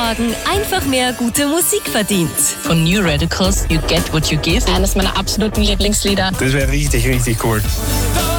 Morgen einfach mehr gute Musik verdient. Von New Radicals, You Get What You Give. Eines meiner absoluten Lieblingslieder. Das wäre richtig, richtig cool.